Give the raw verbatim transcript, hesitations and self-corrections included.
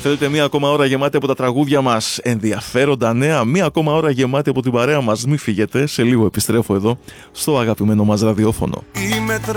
Θέλετε μία ακόμα ώρα γεμάτη από τα τραγούδια μας, ενδιαφέροντα νέα, μία ακόμα ώρα γεμάτη από την παρέα μας. Μην φύγετε, σε λίγο επιστρέφω εδώ στο αγαπημένο μας ραδιόφωνο. Είμαι